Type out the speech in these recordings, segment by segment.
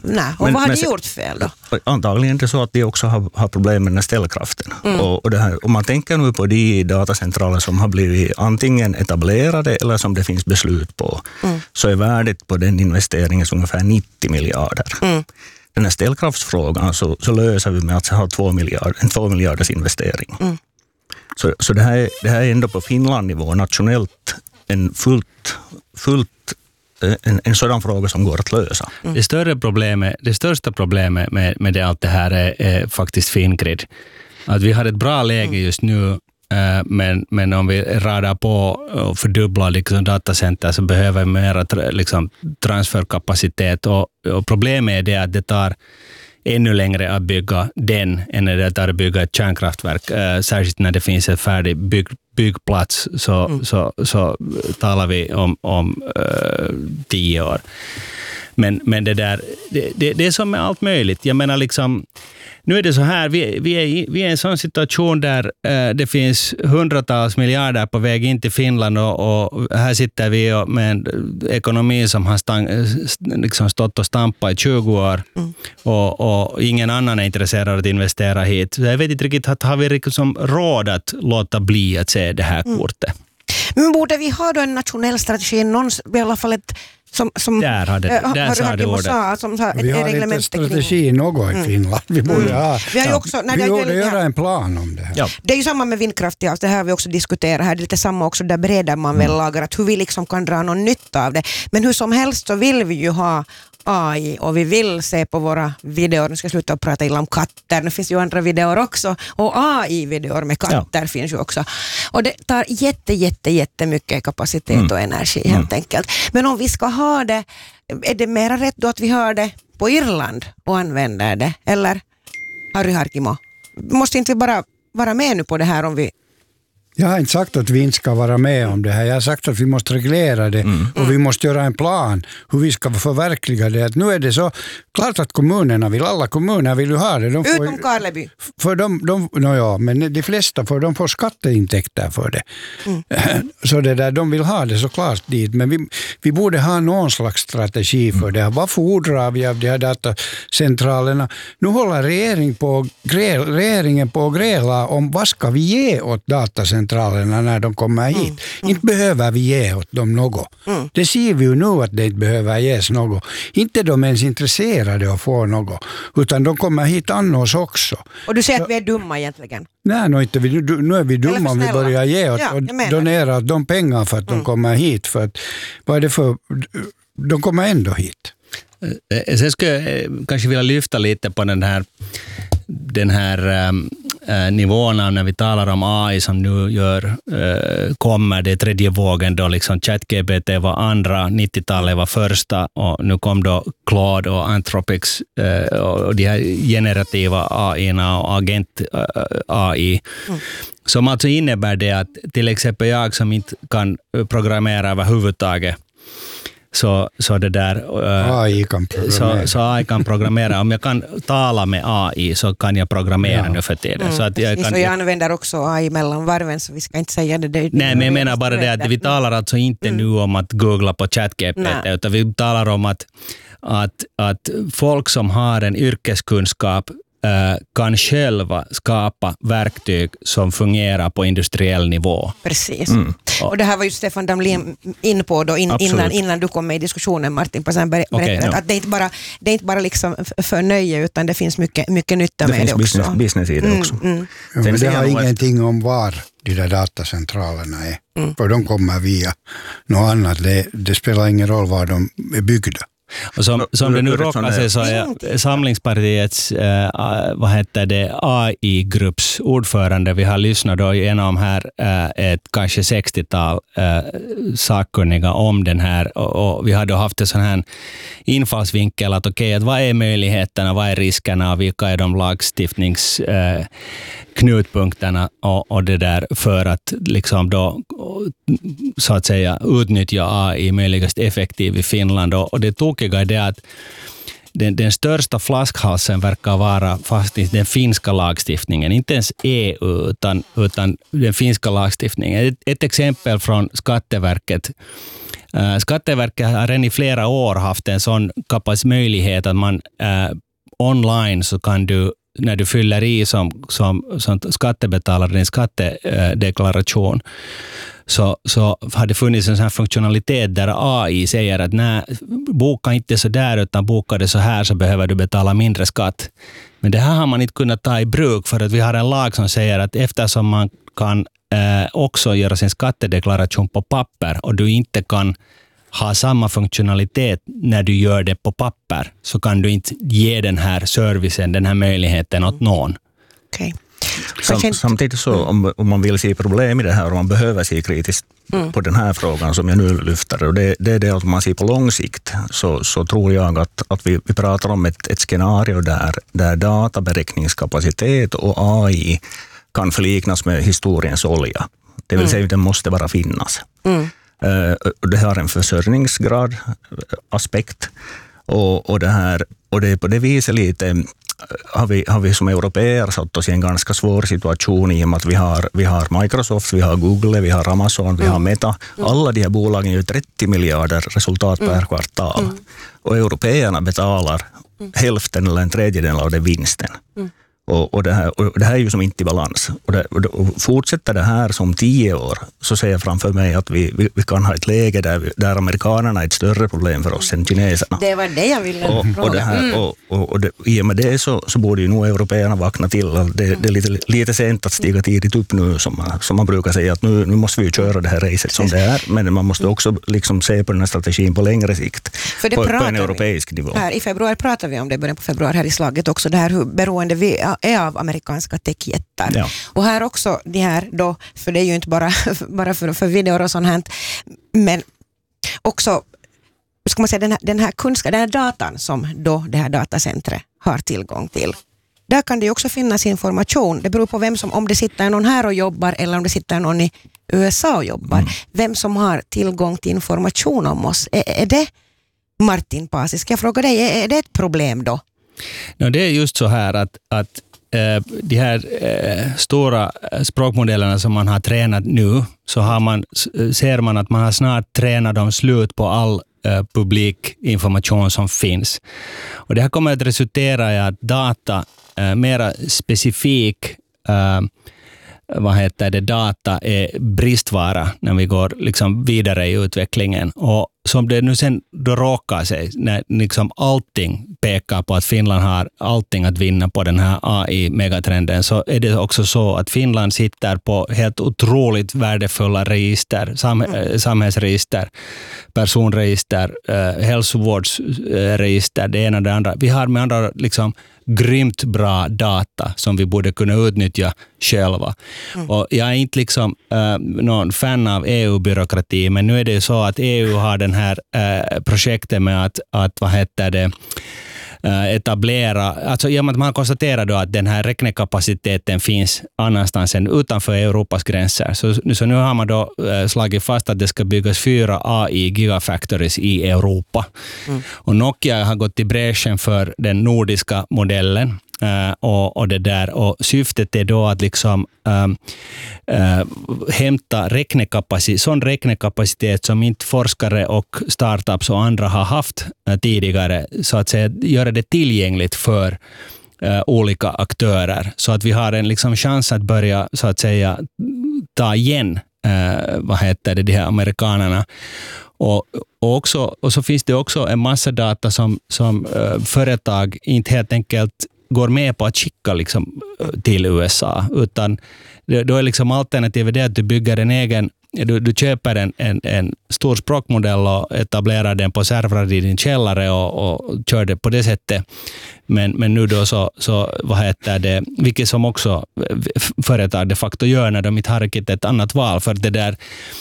Nej. Och vad har de gjort fel då? Antagligen det så att de också har problem med den här ställkraften. Och det här, om man tänker nu på de datacentraler som har blivit antingen etablerade eller som det finns beslut på, så är värdet på den investeringen ungefär 90 miljarder. Den här ställkraftsfrågan så löser vi med att ha 2 miljarders investering. Så det här är ändå på Finlandnivå nationellt en en sådan fråga som går att lösa. Det största problemet med allt det här är faktiskt Fingrid. Att vi har ett bra läge just nu, men om vi radar på och fördubblar liksom datacenter så behöver vi mer liksom transferkapacitet. Och problemet är det att det tar ännu längre att bygga den än det tar att bygga ett kärnkraftverk. Särskilt när det finns en färdig byggplats så talar vi om 10 år. Men det där, det är som med allt möjligt. Jag menar liksom, nu är det så här, vi är i en sån situation där det finns hundratals miljarder på väg in till Finland och här sitter vi med en ekonomi som har liksom stått och stampat i 20 år och ingen annan är intresserad att investera hit. Så jag vet inte riktigt, har vi liksom råd att låta bli att se det här kortet? Men borde vi ha då en nationell strategi, i alla fall ett som där sa det ordet. Vi har inte strategi något i Finland. Vi borde ha. Vi borde göra en plan om det här. Ja. Det är ju samma med vindkraft, det här har vi också diskuterat här. Det är lite samma också, där breder man väl lagar att hur vi liksom kan dra någon nytta av det. Men hur som helst så vill vi ju ha AI och vi vill se på våra videor. Nu ska jag sluta prata illa om katter. Det finns ju andra videor också. Och AI-videor med katter finns ju också. Och det tar jättemycket kapacitet och energi helt enkelt. Men om vi ska ha det, är det mer rätt då att vi har det på Irland och använder det? Eller Harry Harkimo? Måste inte vi bara vara med nu på det här om vi... Jag har inte sagt att vi inte ska vara med om det här. Jag har sagt att vi måste reglera det och vi måste göra en plan hur vi ska förverkliga det. Att nu är det så klart att alla kommuner vill ju ha det. Utom Karleby. För men de flesta de får skatteintäkter för det. Så det där, de vill ha det så klart dit. Men vi borde ha någon slags strategi för det. Vad fordrar vi av de här datacentralerna? Nu håller regeringen på att gräla om vad ska vi ge åt datacentralerna när de kommer hit. Inte behöver vi ge åt dem något. Det ser vi ju nu att det inte behöver ges något. Inte de ens intresserade att få något. Utan de kommer hit annars också. Och du säger att vi är dumma egentligen? Nej, nu är vi dumma om vi börjar ge åt och donera åt de pengar för att de kommer hit. För att, vad är det för... De kommer ändå hit. Sen skulle jag kanske vilja lyfta lite på den här nivån när vi talar om AI som nu kommer det tredje vågen då liksom ChatGPT var andra, 90-talet var första och nu kom då Claude och Anthropics och de här generativa AI-na och agent AI som alltså innebär det att till exempel jag som inte kan programmera överhuvudtaget så det där AI kan programmera. Så AI kan programmera. Om jag kan tala med AI så kan jag programmera nu för tiden. Så att jag använder också AI mellan varven så vi ska inte säga det. Nej, men jag menar bara det att vi talar alltså inte nu om att googla på ChatGPT utan vi talar om att folk som har en yrkeskunskap kan själva skapa verktyg som fungerar på industriell nivå. Precis. Och det här var ju Stefan Damlin in på då innan du kom med i diskussionen, Martin Pasenberg berättade att det är inte bara liksom för nöje utan det finns mycket nytta med det också. Det finns business i det också. Men det har ingenting om var de där datacentralerna är. För de kommer via något annat. Det spelar ingen roll var de är byggda. Och som det nu råkar sig så är Samlingspartiets AI-grupps ordförande. Vi har lyssnat då igenom här ett kanske 60-tal sakkunniga om den här och vi har då haft en sån här infallsvinkel att okej, att vad är möjligheterna, vad är riskerna och vilka är de lagstiftningsknutpunkterna och det där för att liksom då så att säga utnyttja AI möjligast effektivt i Finland och det tokiga är det att den största flaskhalsen verkar vara faktiskt den finska lagstiftningen. Inte ens EU utan den finska lagstiftningen. Ett exempel från Skatteverket. Skatteverket har redan i flera år haft en sån möjlighet att man online så kan du, när du fyller i som skattebetalare din skattedeklaration, så har det funnits en sån här funktionalitet där AI säger att nej, boka inte så där utan boka det så här så behöver du betala mindre skatt. Men det här har man inte kunnat ta i bruk för att vi har en lag som säger att eftersom man kan också göra sin skattedeklaration på papper och du inte kan ha samma funktionalitet när du gör det på papper så kan du inte ge den här servicen, den här möjligheten åt någon. Okej. Samtidigt så om man vill se problem i det här och man behöver se kritiskt på den här frågan som jag nu lyfter, och det är det att man ser på lång sikt så tror jag att vi pratar om ett scenario där databeräkningskapacitet och AI kan förliknas med historiens olja. Det vill säga att den måste bara finnas. Det har en försörjningsgrad aspekt och det är på det viset lite har vi som europeer satt oss i en ganska svår situation i och med att vi har Microsoft, vi har Google, vi har Amazon, vi har Meta. Alla de här bolagen gör 30 miljarder resultat per kvartal. Och europeerna betalar hälften eller en tredjedel av den vinsten. Och det här är ju som inte i balans. Och fortsätter det här som 10 år så ser jag framför mig att vi kan ha ett läge där amerikanerna är ett större problem för oss än kineserna. Det var det jag ville fråga. Och i och med det så borde ju nog europeerna vakna till. Det är lite sent att stiga tidigt upp nu som man brukar säga att nu måste vi ju köra det här racet som det är. Men man måste också liksom se på den här strategin på längre sikt. För det på en europeisk nivå. Här i februari pratar vi om det, början på februari här i slaget också, det här hur beroende vi är av amerikanska techjättar. Ja. Och här också det här då, för det är ju inte bara för videor och sånt här, men också ska man säga den här datan som då det här datacentret har tillgång till. Där kan det ju också finnas information. Det beror på vem som, om det sitter någon här och jobbar eller om det sitter någon i USA och jobbar. Vem som har tillgång till information om oss. Är det, Martin Paasi, ska jag fråga dig, är det ett problem då? No, det är just så här att de här stora språkmodellerna som man har tränat nu, så ser man att man har snart tränat dem slut på all publik information som finns. Och det här kommer att resultera i att data, mera specifik data är bristvara när vi går liksom vidare i utvecklingen. Och som det nu sen då råkar sig, när liksom allting pekar på att Finland har allting att vinna på den här AI-megatrenden, så är det också så att Finland sitter på helt otroligt värdefulla register, samhällsregister, personregister, hälsovårdsregister, det ena och det andra. Vi har med andra liksom grymt bra data som vi borde kunna utnyttja själva. Och jag är inte liksom någon fan av EU-byråkrati, men nu är det ju så att EU har den här projektet med att etablera, alltså i och med att man konstaterar då att den här räknekapaciteten finns annanstans än utanför Europas gränser. Så nu har man då slagit fast att det ska byggas 4 AI gigafactories i Europa. Och Nokia har gått i bräschen för den nordiska modellen. Och syftet är då att liksom hämta sån räknekapacitet som inte forskare och startups och andra har haft tidigare, så att säga göra det tillgängligt för olika aktörer, så att vi har en liksom chans att börja så att säga ta igen de här amerikanerna. Och så finns det också en massa data som företag inte helt enkelt går med på att skicka liksom till USA, utan då är liksom alternativet det att du bygger en egen, du köper en stor språkmodell och etablerar den på servrar i din källare och kör det på det sättet. Men nu då så vilket som också företag de facto gör när de inte har ett annat val, för det där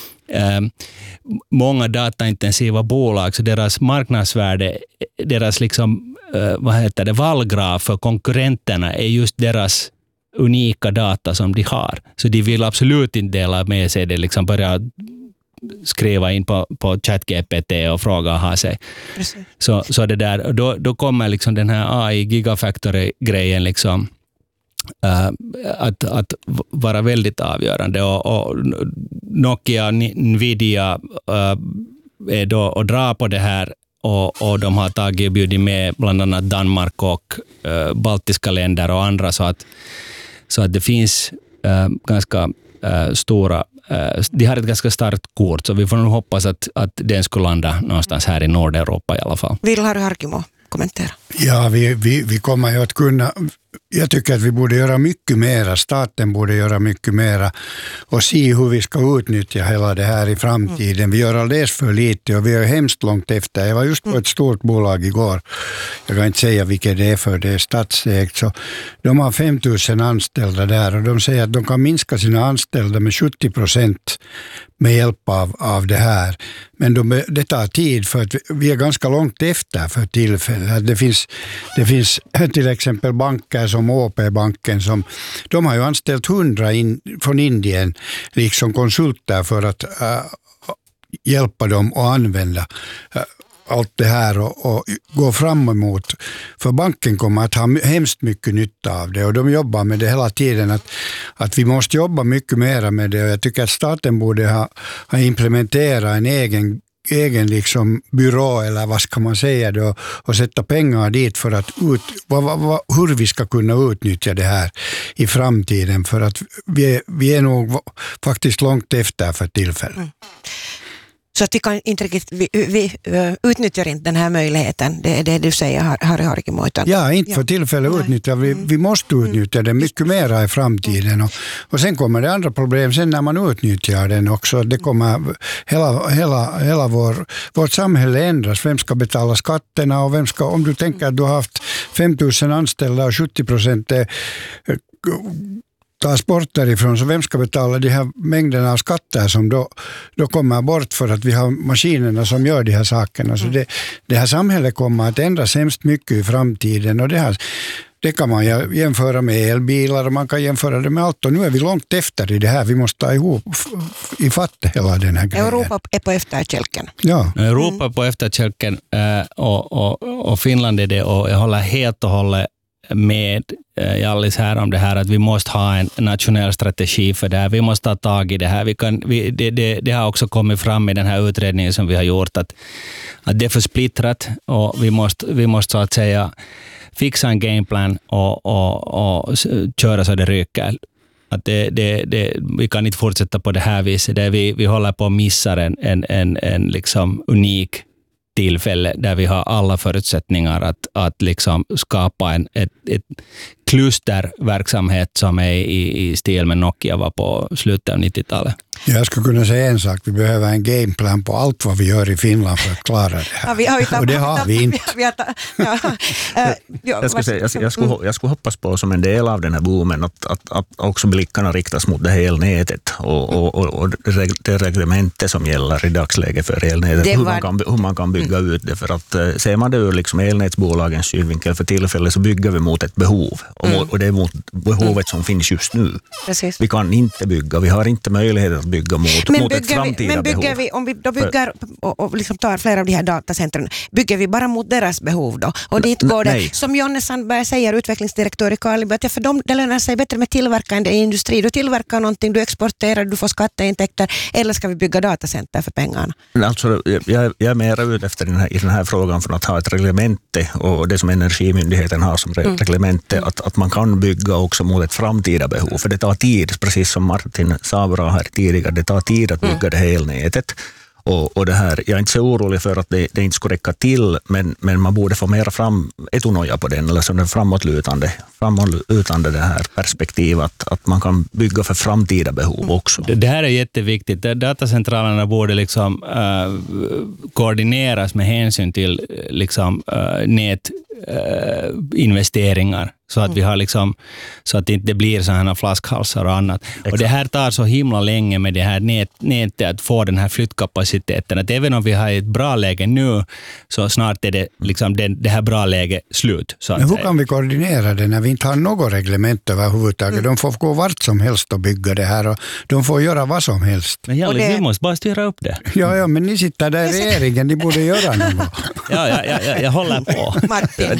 många dataintensiva bolag, så deras marknadsvärde, deras liksom vallgraf för konkurrenterna är just deras unika data som de har. Så de vill absolut inte dela med sig det, liksom börja skriva in på ChatGPT och fråga och ha sig. Så det där, då kommer liksom den här AI Gigafactory-grejen liksom att vara väldigt avgörande och Nokia, Nvidia är då och drar på det här och de har tagit och bjudit med bland annat Danmark och baltiska länder och andra så att det finns ganska stora, de har ett ganska starkt kort så vi får nog hoppas att den skulle landa någonstans här i Nordeuropa i alla fall. Vill Harry Harkimo kommentera? Ja, vi kommer ju att kunna. Jag tycker att vi borde göra mycket mera, staten borde göra mycket mera och se hur vi ska utnyttja hela det här i framtiden. Vi gör alldeles för lite och vi är hemskt långt efter. Jag var just på ett stort bolag igår, jag kan inte säga vilket det är för det är statsägt, så de har 5 000 anställda där och de säger att de kan minska sina anställda med 70% med hjälp av det här. Men det tar tid för att vi är ganska långt efter för tillfället. Det finns till exempel banker som OP-banken som de har ju anställt 100 från Indien liksom konsulter för att hjälpa dem att använda allt det här och gå fram emot. För banken kommer att ha hemskt mycket nytta av det och de jobbar med det hela tiden att vi måste jobba mycket mer med det och jag tycker att staten borde ha implementerat en egen liksom byrå eller vad ska man säga då, och sätta pengar dit för att hur vi ska kunna utnyttja det här i framtiden för att vi är nog faktiskt långt efter för tillfället. Så att vi kan inte riktigt, vi utnyttjar inte den här möjligheten, det är det du säger, Harry Harkimo. Ja, inte för tillfället utnyttja, vi måste utnyttja den mycket mer i framtiden och sen kommer det andra problem sen när man utnyttjar den också. Det kommer hela vårt samhälle ändras. Vem ska betala skatterna och om du tänker att du har haft 5 000 anställda och 70% tas bort därifrån, så vem ska betala de här mängderna av skatter som då kommer bort för att vi har maskinerna som gör de här sakerna. Så det här samhället kommer att ändras hemskt mycket i framtiden och det kan man jämföra med elbilar och man kan jämföra det med allt och nu är vi långt efter i det här. Vi måste ta ihop i fatt hela den här grejen. Europa är på efterkälken. Ja. Europa är på efterkälken och Finland är det och jag håller helt och hållet med Jallis här om det här att vi måste ha en nationell strategi för det här. Vi måste ta tag i det här. Det har också kommit fram i den här utredningen som vi har gjort att det är för splittrat och vi måste så att säga fixa en gameplan och köra så det ryker. Att vi kan inte fortsätta på det här viset. Vi håller på att missa en liksom unik tillfälle där vi har alla förutsättningar att liksom skapa ett klusterverksamhet som är i stil med Nokia var på slutet av 90-talet. Jag skulle kunna säga en sak. Vi behöver en gameplan på allt vad vi gör i Finland för att klara det här. Och det har vi inte. Jag skulle hoppas på som en del av den här boomen att också blickarna riktas mot det här elnätet och det reglementet som gäller i dagsläget för elnätet. Hur man kan bygga ut det. För att ser man det ur liksom elnätsbolagens synvinkel för tillfället så bygger vi mot ett behov. Och det är mot behovet som finns just nu. Precis. Vi kan inte bygga, vi har inte möjlighet att bygga mot ett framtida behov. Om vi då bygger och liksom tar flera av de här datacentren, bygger vi bara mot deras behov då? Och dit går det, som Jonne Sandberg säger, utvecklingsdirektör i Karleby, att för dem det lönar sig bättre med tillverkande industri. Du tillverkar någonting, du exporterar, du får skatteintäkter, eller ska vi bygga datacenter för pengarna? Alltså, jag är mer ut efter i den här frågan från att ha ett reglemente och det som Energimyndigheten har som reglemente, att man kan bygga också mot ett framtida behov. För det tar tid, precis som Martin sa bra här tidigare, det tar tid att bygga det här elnätet. Och det här, jag är inte så orolig för att det inte skulle räcka till, men man borde få mera etunoja på den, eller som den framåtlutande det här perspektivet att man kan bygga för framtida behov också. Det här är jätteviktigt. Datacentralerna borde liksom koordineras med hänsyn till liksom nätinvesteringar Så att vi har liksom, så att det inte blir sådana flaskhalsar och annat. Exakt. Och det här tar så himla länge med det här nätet att få den här flyttkapaciteten. Att även om vi har ett bra läge nu, så snart är det liksom det här bra läget slut. Så att men hur kan vi koordinera det när vi inte har något reglement överhuvudtaget? De får gå vart som helst och bygga det här och de får göra vad som helst. Men vi måste bara styra upp det. Ja, men ni sitter där i regeringen, ni borde göra något. Jag håller på. Martin.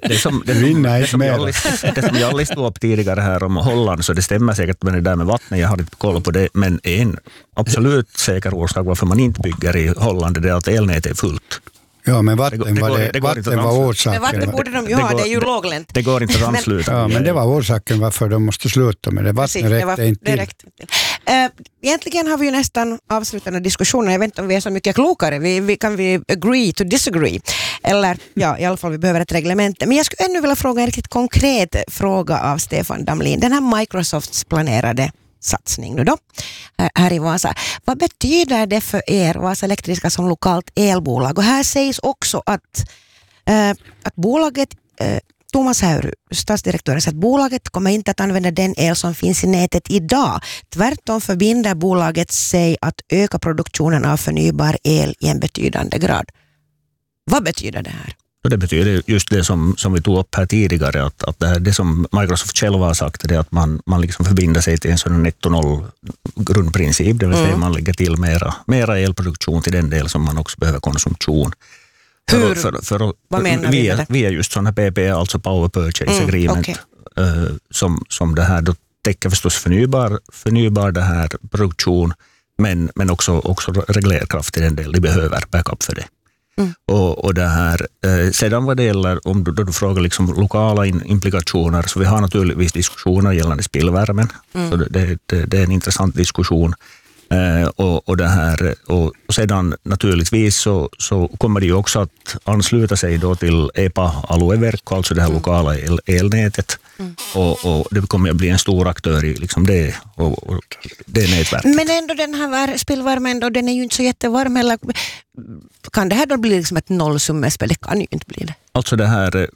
Det som jag listade upp tidigare här om Holland, så det stämmer säkert med det där med vattnet, jag har inte koll på det, men en absolut säker orsak varför man inte bygger i Holland är att elnätet är fullt. Ja, men vatten var orsaken. Men vatten borde de ju ha, det är ju låglänt. Det går inte att ansluta. Ja, men det var orsaken varför de måste sluta med det. Vatten räckte inte till. Egentligen har vi ju nästan avslutande diskussioner. Jag vet inte om vi är så mycket klokare. Vi kan agree to disagree. Eller ja, i alla fall vi behöver ett reglement. Men jag skulle ännu vilja fråga en riktigt konkret fråga av Stefan Damlin. Den här Microsofts planerade satsning nu då, här i Vasa. Vad betyder det för er, Vasa Elektriska, som lokalt elbolag? Och här sägs också att bolaget, Thomas Häyry, statsdirektören, säger att bolaget kommer inte att använda den el som finns i nätet idag. Tvärtom förbinder bolaget sig att öka produktionen av förnybar el i en betydande grad. Vad betyder det här? Det betyder just det som vi tog upp här tidigare, att det som Microsoft själva har sagt är att man liksom förbinder sig till en sån netto-noll grundprincip, det vill säga man lägger till mera elproduktion till den del som man också behöver konsumtion. Vad menar du med det? Via just sådana PPA, alltså Power Purchase Agreement, som det här då täcker förstås förnybar det här produktion, men också reglerkraft i den del de behöver backup för det. Och det här, sedan vad det gäller, om du frågar liksom lokala implikationer, så vi har naturligtvis diskussioner gällande spillvärmen. Så det är en intressant diskussion. Och det här, och sedan naturligtvis så kommer det ju också att ansluta sig då till EPA-alueverk, alltså det här lokala elnätet. Och det kommer att bli en stor aktör i liksom det och det nätverket. Men ändå den här spillvärmen då, den är ju inte så jättevarm, eller kan det här då bli liksom ett nollsummespel? Det kan ju inte bli det. Alltså det här,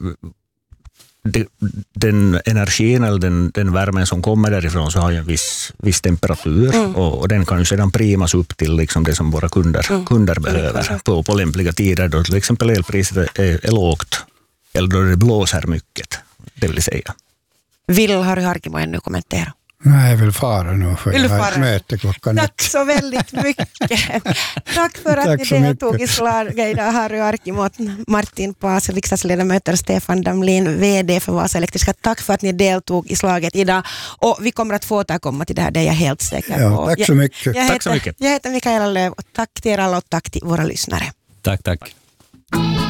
den energin eller den värmen som kommer därifrån så har ju en viss temperatur och den kan ju sedan primas upp till liksom det som våra kunder behöver på lämpliga tider då till exempel elpriset är lågt eller då det blåser mycket, det vill säga. Vill Harry Harkimo ännu kommentera? Nej, jag vill fara nu för jag har ett möte klockan. Tack så väldigt mycket. Tack för att ni deltog i slaget idag, Harry Harkimo, Martin Paas, riksdagsledamöter, Stefan Damlin, VD för Vasa Elektriska. Tack för att ni deltog i slaget idag. Och vi kommer att få återkomma till det här, det är jag helt säker på. Ja, tack så mycket. Jag heter Mikaela Löv och tack till er alla och tack till våra lyssnare. Tack.